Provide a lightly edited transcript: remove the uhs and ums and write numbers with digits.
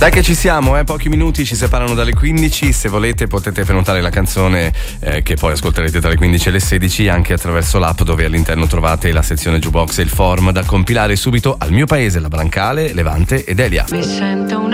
Dai che ci siamo, pochi minuti ci separano dalle 15. Se volete potete prenotare la canzone che poi ascolterete tra le 15 e le 16 anche attraverso l'app, dove all'interno trovate la sezione jukebox e il form da compilare subito al mio paese, la Brancale, Levante ed Elia. Mi sento una